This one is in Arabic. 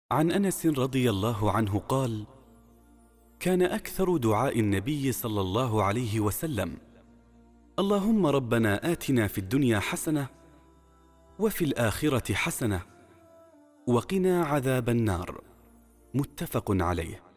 عن أنس رضي الله عنه قال: كان أكثر دعاء النبي صلى الله عليه وسلم: اللهم ربنا آتنا في الدنيا حسنة وفي الآخرة حسنة وقنا عذاب النار. متفق عليه.